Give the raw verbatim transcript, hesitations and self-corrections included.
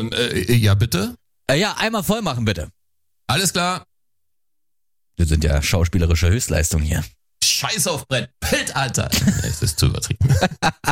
Ähm, äh, ja, bitte? Äh, ja, einmal voll machen, bitte. Alles klar. Wir sind ja schauspielerische Höchstleistung hier. Scheiß auf Brett. Pitt, Alter. Das ist zu übertrieben.